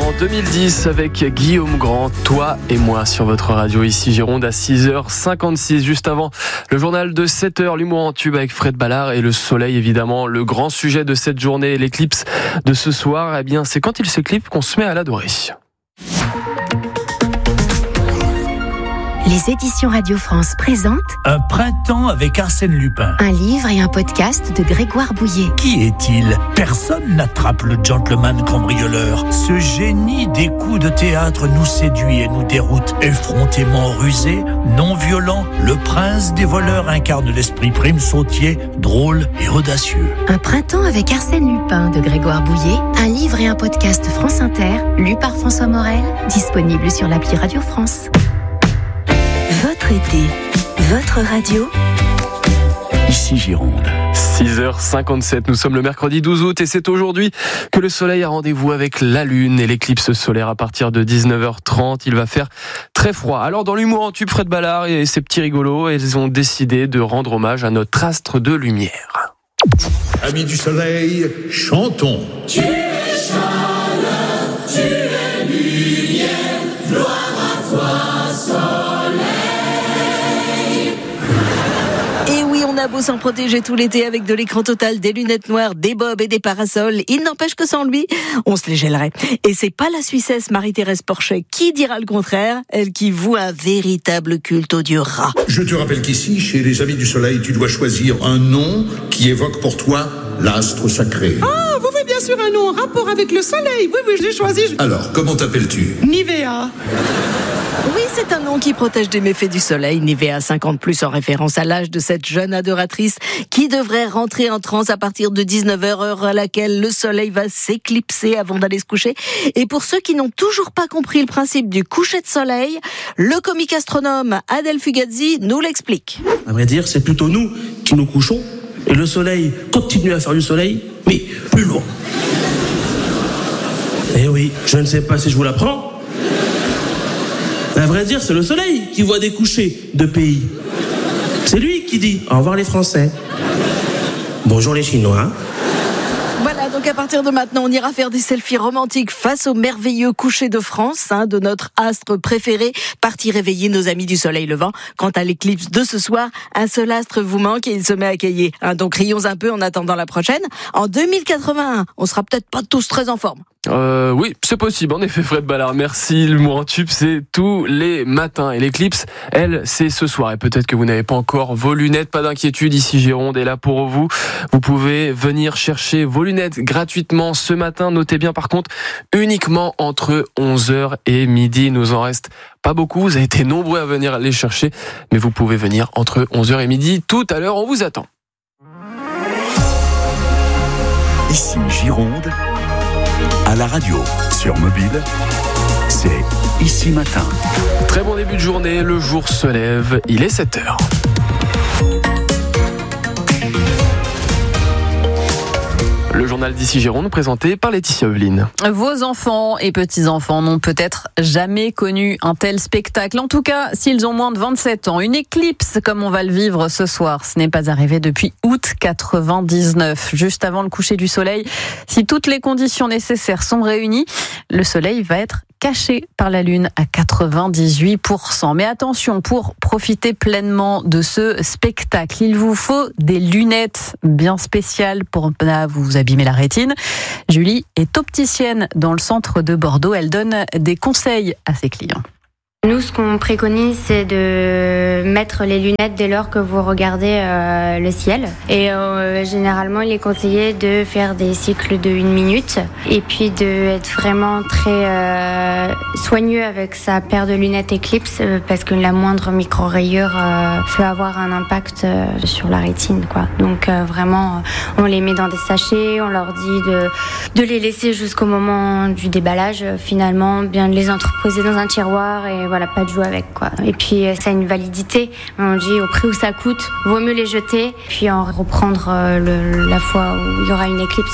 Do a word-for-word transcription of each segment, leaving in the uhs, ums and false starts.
en deux mille dix avec Guillaume Grand, Toi et moi sur votre radio ici Gironde à six heures cinquante-six. Juste avant le journal de sept heures, l'humour en tube avec Fred Ballard et le soleil évidemment. Le grand sujet de cette journée, l'éclipse de ce soir, eh bien c'est quand il s'éclipse qu'on se met à l'adorer. Les éditions Radio France présentent Un printemps avec Arsène Lupin. un livre et un podcast de Grégoire Bouillet. Qui est-il ? Personne n'attrape le gentleman cambrioleur. Ce génie des coups de théâtre nous séduit et nous déroute. Effrontément rusé, non violent, le prince des voleurs incarne l'esprit prime sautier, drôle et audacieux. Un printemps avec Arsène Lupin de Grégoire Bouillet. Un livre et un podcast France Inter, lu par François Morel, disponible sur l'appli Radio France. Votre été, votre radio. Ici Gironde. six heures cinquante-sept, nous sommes le mercredi douze août et c'est aujourd'hui que le soleil a rendez-vous avec la lune et l'éclipse solaire à partir de dix-neuf heures trente. Il va faire très froid. Alors dans l'humour en tube, Fred Ballard et ses petits rigolos, ils ont décidé de rendre hommage à notre astre de lumière. Amis du soleil, chantons. Tu es chaleur, tu es lumière, gloire à toi, soleil. Et oui, on a beau s'en protéger tout l'été avec de l'écran total, des lunettes noires, des bobs et des parasols, il n'empêche que sans lui, on se les gèlerait. Et c'est pas la Suissesse Marie-Thérèse Porchet qui dira le contraire, elle qui voue un véritable culte au dieu rat. Je te rappelle qu'ici, chez les Amis du Soleil, tu dois choisir un nom qui évoque pour toi l'astre sacré. Ah, vous voulez bien sûr un nom en rapport avec le soleil. Oui, oui, je l'ai choisi. Je... Alors, comment t'appelles-tu ? Nivea. Oui, c'est un nom qui protège des méfaits du soleil, Nivea cinquante plus, en référence à l'âge de cette jeune adoratrice qui devrait rentrer en transe à partir de dix-neuf heures, heure à laquelle le soleil va s'éclipser avant d'aller se coucher. Et pour ceux qui n'ont toujours pas compris le principe du coucher de soleil, le comique astronome Adèle Fugazzi nous l'explique. À vrai dire, c'est plutôt nous qui nous couchons et le soleil continue à faire du soleil, mais plus loin. Eh oui, je ne sais pas si je vous l'apprends. À vrai dire, c'est le soleil qui voit des couchers de pays. C'est lui qui dit au revoir les Français. Bonjour les Chinois. Voilà, donc à partir de maintenant, on ira faire des selfies romantiques face au merveilleux coucher de France, hein, de notre astre préféré, parti réveiller nos amis du soleil levant. Quant à l'éclipse de ce soir, un seul astre vous manque et il se met à cailler. Hein, donc rions un peu en attendant la prochaine. En deux mille quatre-vingt-un, on sera peut-être pas tous très en forme. Euh, oui, c'est possible. En effet, Fred Ballard, merci. L'humour en tube, c'est tous les matins. Et l'éclipse, elle, c'est ce soir. Et peut-être que vous n'avez pas encore vos lunettes. Pas d'inquiétude, ici Gironde est là pour vous. Vous pouvez venir chercher vos lunettes gratuitement ce matin. Notez bien, par contre, uniquement entre onze heures et midi. Il nous en reste pas beaucoup. Vous avez été nombreux à venir les chercher. Mais vous pouvez venir entre onze heures et midi. Tout à l'heure, on vous attend. Ici Gironde. À la radio, sur mobile, c'est Ici Matin. Très bon début de journée, le jour se lève, il est sept heures. Le journal d'Ici Gironde présenté par Laetitia Eveline. Vos enfants et petits-enfants n'ont peut-être jamais connu un tel spectacle. En tout cas, s'ils ont moins de vingt-sept ans. Une éclipse, comme on va le vivre ce soir, ce n'est pas arrivé depuis août quatre-vingt-dix-neuf. Juste avant le coucher du soleil, si toutes les conditions nécessaires sont réunies, le soleil va être caché par la Lune à quatre-vingt-dix-huit pour cent. Mais attention, pour profiter pleinement de ce spectacle, il vous faut des lunettes bien spéciales pour ne pas vous abîmer la rétine. Julie est opticienne dans le centre de Bordeaux. Elle donne des conseils à ses clients. Nous, ce qu'on préconise, c'est de mettre les lunettes dès lors que vous regardez euh, le ciel. Et euh, généralement, il est conseillé de faire des cycles de une minute et puis d'être vraiment très euh, soigneux avec sa paire de lunettes Eclipse euh, parce que la moindre micro-rayure euh, peut avoir un impact euh, sur la rétine, quoi. Donc euh, vraiment, on les met dans des sachets, on leur dit de, de les laisser jusqu'au moment du déballage. Finalement, bien de les entreposer dans un tiroir et voilà, pas de jouer avec, quoi. Et puis ça a une validité. On dit au prix où ça coûte, vaut mieux les jeter, puis en reprendre le, la fois où il y aura une éclipse, quoi.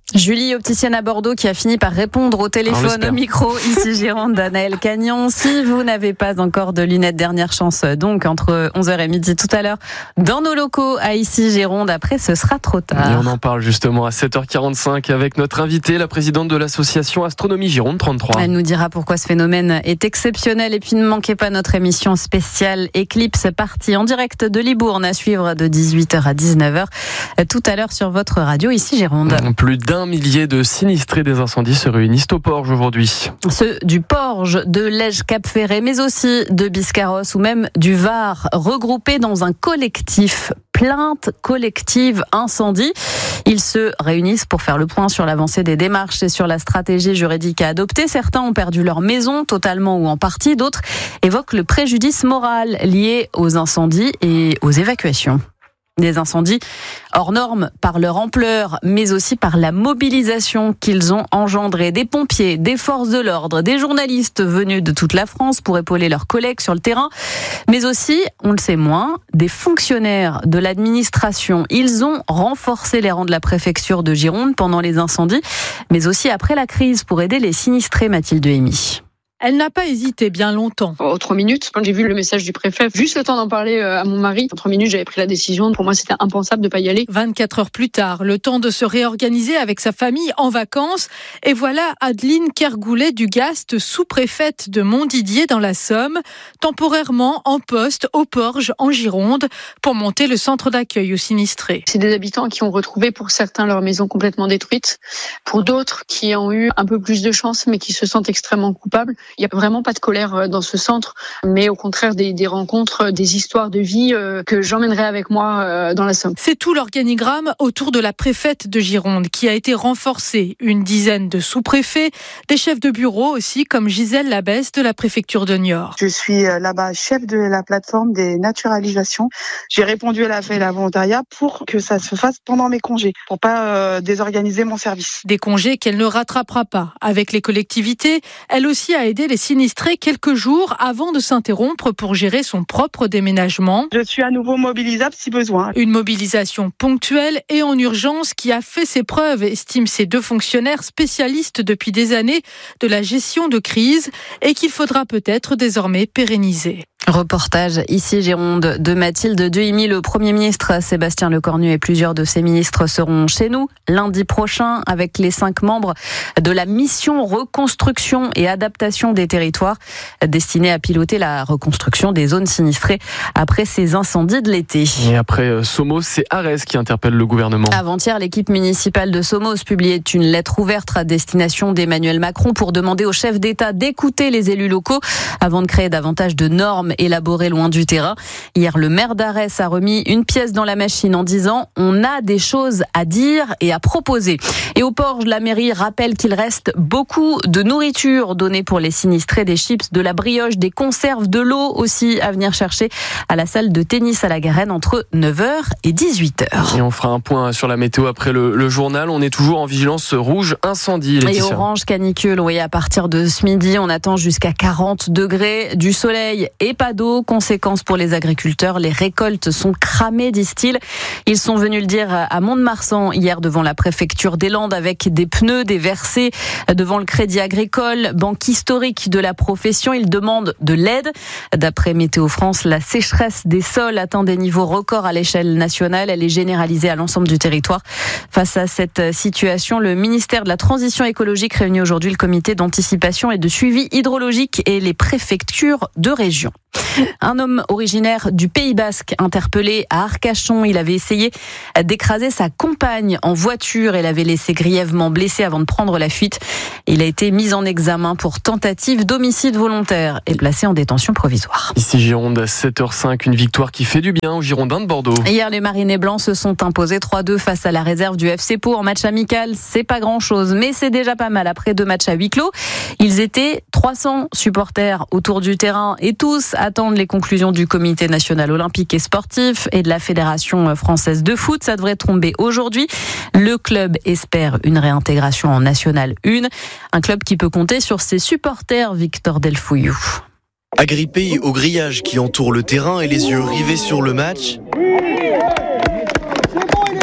Julie, opticienne à Bordeaux, qui a fini par répondre au téléphone, au micro, ici Gironde, d'Anaël Cagnon. Si vous n'avez pas encore de lunettes, dernière chance, donc entre onze heures et midi tout à l'heure, dans nos locaux à ici Gironde. Après, ce sera trop tard. Et on en parle justement à sept heures quarante-cinq avec notre invitée, la présidente de l'association Astronomie Gironde trente-trois. Elle nous dira pourquoi ce phénomène est exceptionnel. Et puis ne manquez pas notre émission spéciale Éclipse, partie en direct de Libourne, à suivre de dix-huit heures à dix-neuf heures tout à l'heure sur votre radio ici Gironde. Plus d'un Un millier de sinistrés des incendies se réunissent au Porge aujourd'hui. Ceux du Porge, de Lège-Cap-Ferré, mais aussi de Biscarrosse ou même du Var, regroupés dans un collectif, plainte collective incendie. Ils se réunissent pour faire le point sur l'avancée des démarches et sur la stratégie juridique à adopter. Certains ont perdu leur maison, totalement ou en partie. D'autres évoquent le préjudice moral lié aux incendies et aux évacuations. Des incendies hors normes par leur ampleur, mais aussi par la mobilisation qu'ils ont engendrée. Des pompiers, des forces de l'ordre, des journalistes venus de toute la France pour épauler leurs collègues sur le terrain, mais aussi, on le sait moins, des fonctionnaires de l'administration. Ils ont renforcé les rangs de la préfecture de Gironde pendant les incendies, mais aussi après la crise pour aider les sinistrés. Mathilde Hémy. Elle n'a pas hésité bien longtemps. En trois minutes, quand j'ai vu le message du préfet, juste le temps d'en parler à mon mari. En trois minutes, j'avais pris la décision. Pour moi, c'était impensable de pas y aller. vingt-quatre heures plus tard, le temps de se réorganiser avec sa famille en vacances. Et voilà Adeline Kergoulet-Dugast, sous-préfète de Montdidier dans la Somme, temporairement en poste au Porge en Gironde pour monter le centre d'accueil aux sinistrés. C'est des habitants qui ont retrouvé pour certains leur maison complètement détruite, pour d'autres qui ont eu un peu plus de chance mais qui se sentent extrêmement coupables. Il n'y a vraiment pas de colère dans ce centre, mais au contraire des, des rencontres, des histoires de vie que j'emmènerai avec moi dans la Somme. C'est tout l'organigramme autour de la préfète de Gironde qui a été renforcé. Une dizaine de sous-préfets, des chefs de bureau aussi, comme Gisèle Labesse de la préfecture de Niort. Je suis là-bas chef de la plateforme des naturalisations. J'ai répondu à l'appel à la volontariat pour que ça se fasse pendant mes congés, pour pas euh, désorganiser mon service. Des congés qu'elle ne rattrapera pas. Avec les collectivités, elle aussi a aidé les sinistrés quelques jours avant de s'interrompre pour gérer son propre déménagement. Je suis à nouveau mobilisable si besoin. Une mobilisation ponctuelle et en urgence qui a fait ses preuves, estiment ces deux fonctionnaires spécialistes depuis des années de la gestion de crise et qu'il faudra peut-être désormais pérenniser. Reportage ici Gironde de Mathilde Dehimi. Le Premier ministre Sébastien Lecornu et plusieurs de ses ministres seront chez nous lundi prochain avec les cinq membres de la mission reconstruction et adaptation des territoires destinée à piloter la reconstruction des zones sinistrées après ces incendies de l'été. Et après Somos, c'est Arès qui interpelle le gouvernement. Avant-hier, l'équipe municipale de Somos publiait une lettre ouverte à destination d'Emmanuel Macron pour demander au chef d'État d'écouter les élus locaux avant de créer davantage de normes élaborées loin du terrain. Hier, le maire d'Arès a remis une pièce dans la machine en disant « On a des choses à dire et à proposer ». Et au Porge, la mairie rappelle qu'il reste beaucoup de nourriture donnée pour les sinistrés, des chips, de la brioche, des conserves, de l'eau aussi à venir chercher à la salle de tennis à la Garenne entre neuf heures et dix-huit heures. Et on fera un point sur la météo après le, le journal. On est toujours en vigilance rouge incendie, Laetitia. Et orange canicule, oui, à partir de ce midi, on attend jusqu'à quarante degrés, du soleil et pas d'eau. Conséquence pour les agriculteurs, les récoltes sont cramées, disent-ils. Ils sont venus le dire à Mont-de-Marsan hier devant la préfecture des Landes avec des pneus, des versets devant le Crédit Agricole, banque historique de la profession. Ils demandent de l'aide. D'après Météo France, la sécheresse des sols atteint des niveaux records à l'échelle nationale. Elle est généralisée à l'ensemble du territoire. Face à cette situation, le ministère de la Transition écologique réunit aujourd'hui le comité d'anticipation et de suivi hydrologique et les préfectures de région. Un homme originaire du Pays Basque interpellé à Arcachon. Il avait essayé d'écraser sa compagne en voiture et l'avait laissé grièvement blessé avant de prendre la fuite. Il a été mis en examen pour tentative d'homicide volontaire et placé en détention provisoire. Ici Gironde, sept heures cinq, une victoire qui fait du bien aux Girondins de Bordeaux. Hier, les Marinés Blancs se sont imposés trois deux face à la réserve du F C Pau en match amical. C'est pas grand-chose, mais c'est déjà pas mal après deux matchs à huis clos. Ils étaient trois cents supporters autour du terrain et tous attendent les conclusions du Comité national olympique et sportif et de la Fédération française de foot. Ça devrait tomber aujourd'hui. Le club espère une réintégration en National un. Un club qui peut compter sur ses supporters, Victor Delfouillou. Agrippés au grillage qui entoure le terrain et les yeux rivés sur le match,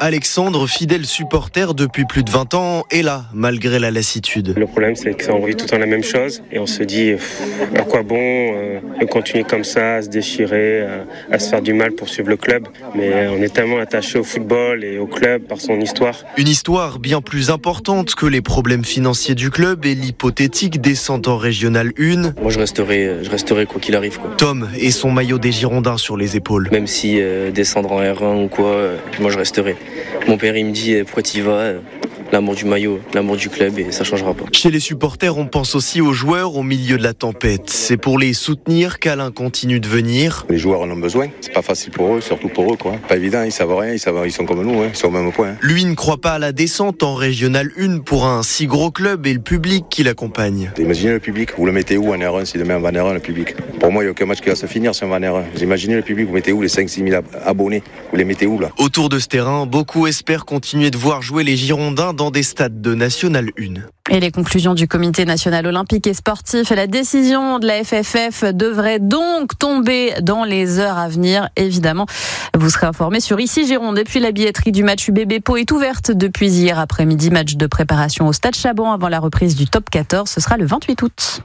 Alexandre, fidèle supporter depuis plus de vingt ans, est là, malgré la lassitude. Le problème, c'est qu'on vit tout le temps la même chose et on se dit à quoi bon euh, de continuer comme ça, à se déchirer, à, à se faire du mal pour suivre le club. Mais on est tellement attaché au football et au club par son histoire. Une histoire bien plus importante que les problèmes financiers du club et l'hypothétique descente en Régionale un. Moi, je resterai, je resterai quoi qu'il arrive, quoi. Tom et son maillot des Girondins sur les épaules. Même si euh, descendre en R un ou quoi, euh, moi je resterai. Mon père il me dit euh, pourquoi t'y vas euh, l'amour du maillot, l'amour du club et ça changera pas. Chez les supporters, on pense aussi aux joueurs au milieu de la tempête. C'est pour les soutenir qu'Alain continue de venir. Les joueurs en ont besoin, c'est pas facile pour eux, surtout pour eux quoi. Pas évident, ils savent rien, ils, savent, ils sont comme nous, hein. Ils sont au même point. Hein. Lui ne croit pas à la descente en Régionale un pour un si gros club et le public qui l'accompagne. Imaginez le public, vous le mettez où en R un si demain on va en R un le public. Pour moi, il n'y a aucun match qui va se finir si on va en R un. Vous imaginez le public, vous mettez où les cinq six mille abonnés? Vous les mettez où là? Autour de ce terrain, beaucoup espèrent continuer de voir jouer les Girondins dans des stades de National un. Et les conclusions du comité national olympique et sportif et la décision de la F F F devraient donc tomber dans les heures à venir. Évidemment, vous serez informés sur Ici Gironde. Et puis la billetterie du match U B B Pau est ouverte depuis hier après-midi. Match de préparation au Stade Chaban avant la reprise du top quatorze. Ce sera le vingt-huit août.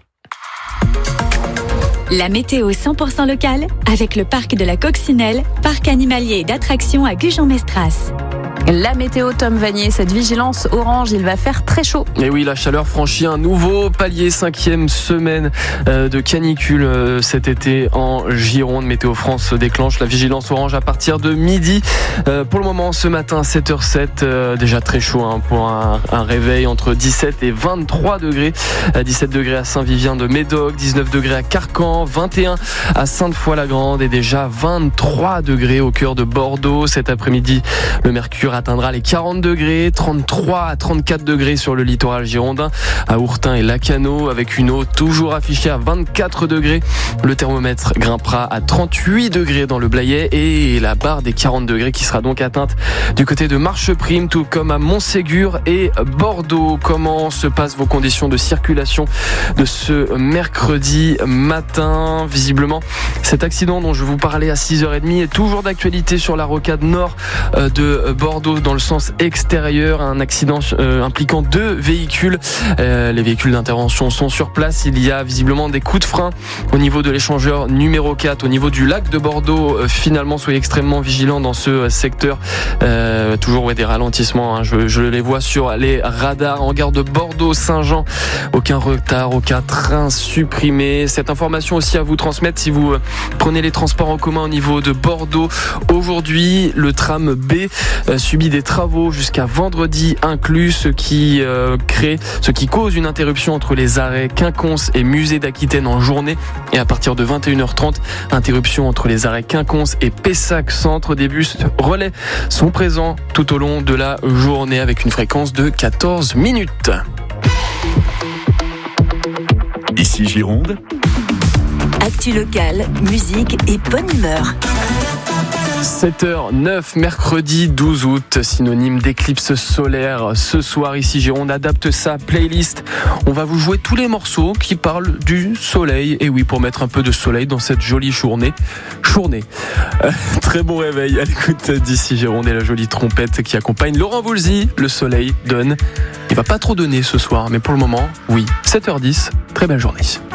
La météo cent pour cent locale avec le parc de la Coccinelle, parc animalier et d'attractions à Gujan-Mestras. La météo, Tom Vanier, cette vigilance orange, il va faire très chaud. Et oui, la chaleur franchit un nouveau palier, cinquième semaine de canicule cet été en Gironde. Météo France déclenche la vigilance orange à partir de midi. Pour le moment, ce matin, sept heures sept, déjà très chaud hein, pour un, un réveil entre dix-sept et vingt-trois degrés. dix-sept degrés à Saint-Vivien de Médoc, dix-neuf degrés à Carcan, vingt et un à Sainte-Foy-la-Grande et déjà vingt-trois degrés au cœur de Bordeaux. Cet après-midi, le mercure atteindra les quarante degrés, trente-trois à trente-quatre degrés sur le littoral girondin, à Ourtin et Lacano, avec une eau toujours affichée à vingt-quatre degrés. Le thermomètre grimpera à trente-huit degrés dans le Blayais et la barre des quarante degrés qui sera donc atteinte du côté de Marcheprime, tout comme à Montségur et Bordeaux. Comment se passent vos conditions de circulation de ce mercredi matin? Visiblement, cet accident dont je vous parlais à six heures trente est toujours d'actualité sur la rocade nord de Bordeaux dans le sens extérieur. Un accident euh, impliquant deux véhicules. Euh, les véhicules d'intervention sont sur place. Il y a visiblement des coups de frein au niveau de l'échangeur numéro quatre, au niveau du lac de Bordeaux. Euh, finalement, soyez extrêmement vigilants dans ce euh, secteur. Euh, toujours ouais, des ralentissements. Hein. Je, je les vois sur les radars en gare de Bordeaux-Saint-Jean. Aucun retard, aucun train supprimé. Cette information aussi à vous transmettre si vous euh, prenez les transports en commun au niveau de Bordeaux. Aujourd'hui, le tram B euh, subit des travaux jusqu'à vendredi inclus, ce qui euh, crée, ce qui cause une interruption entre les arrêts Quinconce et Musée d'Aquitaine en journée. Et à partir de vingt et une heures trente, interruption entre les arrêts Quinconce et Pessac Centre. Des bus relais sont présents tout au long de la journée avec une fréquence de quatorze minutes. Ici Gironde. Actu locale, musique et bonne humeur. sept heures neuf, mercredi douze août, synonyme d'éclipse solaire. Ce soir, ici Gironde adapte sa playlist. On va vous jouer tous les morceaux qui parlent du soleil. Et oui, pour mettre un peu de soleil dans cette jolie journée. Journée. Euh, très bon réveil à l'écoute d'ici Gironde et la jolie trompette qui accompagne Laurent Voulzy. Le soleil donne. Il va pas trop donner ce soir, mais pour le moment, oui. sept heures dix, très belle journée.